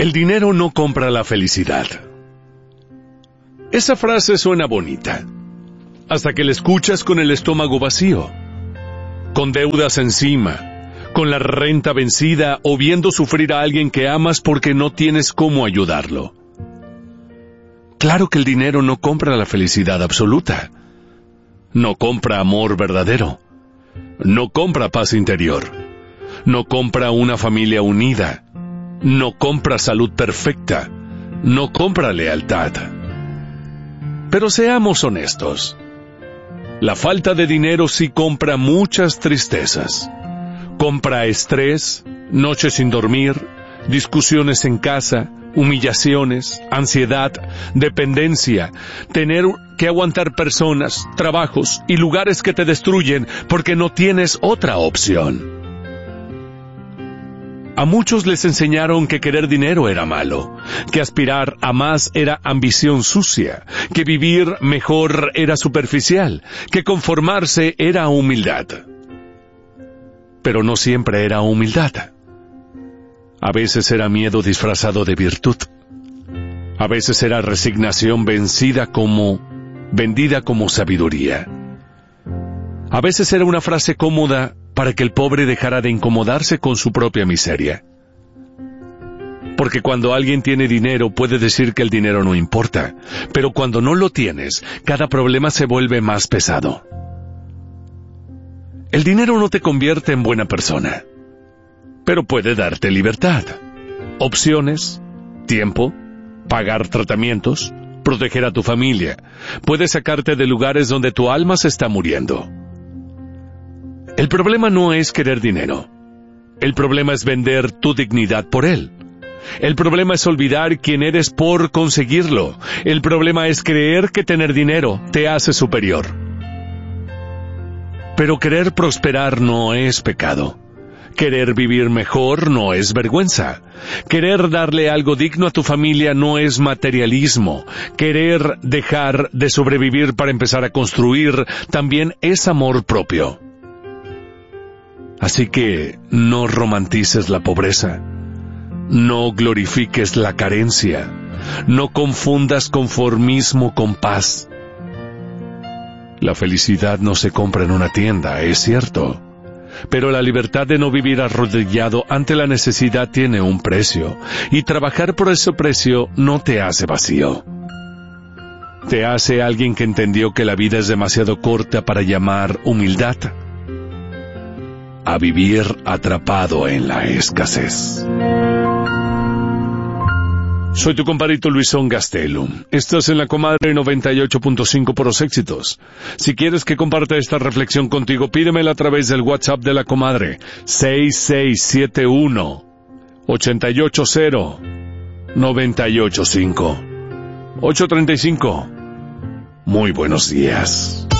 El dinero no compra la felicidad. Esa frase suena bonita, hasta que la escuchas con el estómago vacío, con deudas encima, con la renta vencida o viendo sufrir a alguien que amas porque no tienes cómo ayudarlo. Claro que el dinero no compra la felicidad absoluta. No compra amor verdadero. No compra paz interior. No compra una familia unida. No compra salud perfecta. No compra lealtad. Pero seamos honestos. La falta de dinero sí compra muchas tristezas. Compra estrés, noches sin dormir, discusiones en casa, humillaciones, ansiedad, dependencia, tener que aguantar personas, trabajos y lugares que te destruyen porque no tienes otra opción. A muchos les enseñaron que querer dinero era malo, que aspirar a más era ambición sucia, que vivir mejor era superficial, que conformarse era humildad. Pero no siempre era humildad. A veces era miedo disfrazado de virtud. A veces era resignación vendida como sabiduría. A veces era una frase cómoda para que el pobre dejara de incomodarse con su propia miseria. Porque cuando alguien tiene dinero puede decir que el dinero no importa, pero cuando no lo tienes, cada problema se vuelve más pesado. El dinero no te convierte en buena persona, pero puede darte libertad, opciones, tiempo, pagar tratamientos, proteger a tu familia. Puede sacarte de lugares donde tu alma se está muriendo. El problema no es querer dinero. El problema es vender tu dignidad por él. El problema es olvidar quién eres por conseguirlo. El problema es creer que tener dinero te hace superior. Pero querer prosperar no es pecado. Querer vivir mejor no es vergüenza. Querer darle algo digno a tu familia no es materialismo. Querer dejar de sobrevivir para empezar a construir también es amor propio. Así que no romantices la pobreza. No glorifiques la carencia. No confundas conformismo con paz. La felicidad no se compra en una tienda, es cierto. Pero la libertad de no vivir arrodillado ante la necesidad tiene un precio, y trabajar por ese precio no te hace vacío. Te hace alguien que entendió que la vida es demasiado corta para llamar humildad a vivir atrapado en la escasez. Soy tu compadrito Luisón Gastelum. Estás en La Comadre 98.5 por los éxitos. Si quieres que comparta esta reflexión contigo, pídemela a través del WhatsApp de La Comadre, 6671-880-985. 835. Muy buenos días.